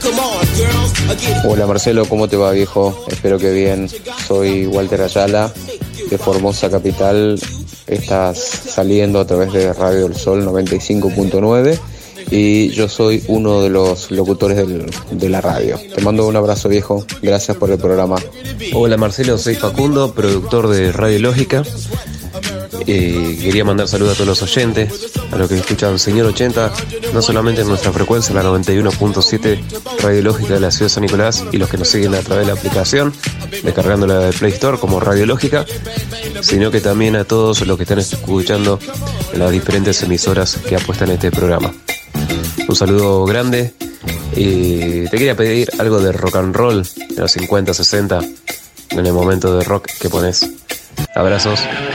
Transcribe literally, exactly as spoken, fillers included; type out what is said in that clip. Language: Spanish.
Hola Marcelo, ¿cómo te va, viejo? Espero que bien. Soy Walter Ayala, de Formosa Capital. Estás saliendo a través de Radio El Sol noventa y cinco punto nueve y yo soy uno de los locutores del, de la radio. Te mando un abrazo, viejo. Gracias por el programa. Hola Marcelo, soy Facundo, productor de Radio Lógica. Eh, quería mandar saludos a todos los oyentes, a los que escuchan Señor ochenta, no solamente en nuestra frecuencia, la noventa y uno punto siete Radiológica de la ciudad de San Nicolás, y los que nos siguen a través de la aplicación, descargándola de Play Store como Radiológica, sino que también a todos los que están escuchando en las diferentes emisoras que apuestan este programa. Un saludo grande, y te quería pedir algo de rock and roll de los cincuenta, sesenta, en el momento de rock que pones. Abrazos.